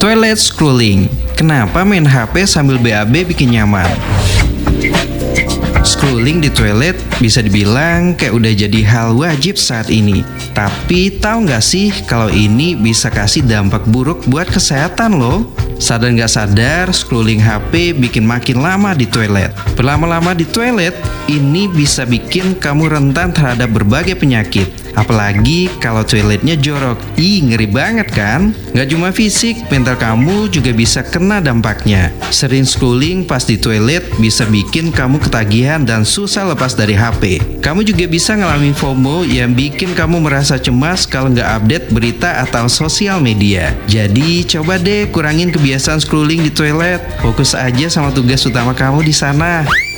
Toilet scrolling. Kenapa main HP sambil BAB bikin nyaman? Scrolling di toilet bisa dibilang kayak udah jadi hal wajib saat ini. Tapi tahu nggak sih kalau ini bisa kasih dampak buruk buat kesehatan loh? Sadar nggak sadar, scrolling HP bikin makin lama di toilet. Berlama-lama di toilet, ini bisa bikin kamu rentan terhadap berbagai penyakit. Apalagi kalau toiletnya jorok. Ih, ngeri banget kan? Nggak cuma fisik, mental kamu juga bisa kena dampaknya. Sering scrolling pas di toilet bisa bikin kamu ketagihan dan susah lepas dari HP. Kamu juga bisa ngalamin FOMO yang bikin kamu merasa cemas kalau nggak update berita atau sosial media. Jadi coba deh kurangin kebiasaan scrolling di toilet. Fokus aja sama tugas utama kamu di sana.